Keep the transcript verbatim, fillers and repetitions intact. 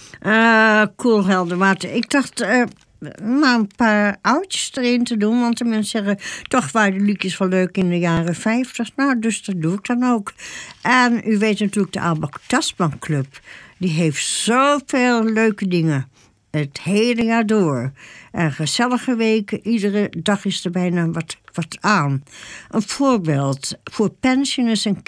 Uh, cool, Helderwater. Ik dacht uh, maar een paar oudjes erin te doen. Want de mensen zeggen, toch waren de liedjes wel leuk in de jaren vijftig. Nou, dus dat doe ik dan ook. En u weet natuurlijk de Albert Tasman Club. Die heeft zoveel leuke dingen. Het hele jaar door. En gezellige weken. Iedere dag is er bijna wat, wat aan. Een voorbeeld. Voor pensioners en